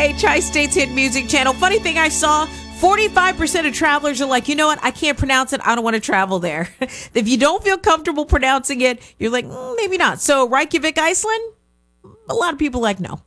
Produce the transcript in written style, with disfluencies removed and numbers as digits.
WGAH Tri-States Hit Music Channel. Funny thing I saw, 45% of travelers are like, you know what? I can't pronounce it. I don't want to travel there. If you don't feel comfortable pronouncing it, you're like, maybe not. So Reykjavik, Iceland, a lot of people like no.